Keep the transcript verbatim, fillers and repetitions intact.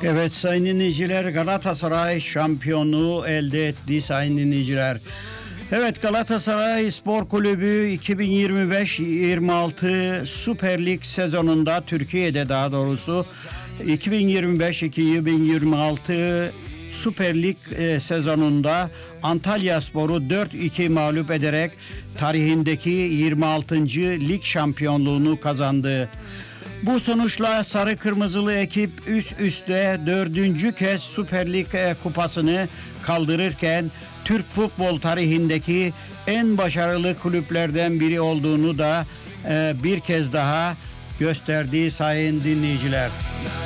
Evet sayın dinleyiciler, Galatasaray şampiyonluğu elde etti sayın dinleyiciler. Evet, Galatasaray Spor Kulübü iki bin yirmi beş yirmi altı Süper Lig sezonunda, Türkiye'de daha doğrusu iki bin yirmi beş iki bin yirmi altı Süper Lig e, sezonunda Antalyaspor'u dört iki mağlup ederek tarihindeki yirmi altıncı lig şampiyonluğunu kazandı. Bu sonuçla sarı kırmızılı ekip üst üste dördüncü kez Süper Lig kupasını kaldırırken Türk futbol tarihindeki en başarılı kulüplerden biri olduğunu da bir kez daha gösterdi sayın dinleyiciler.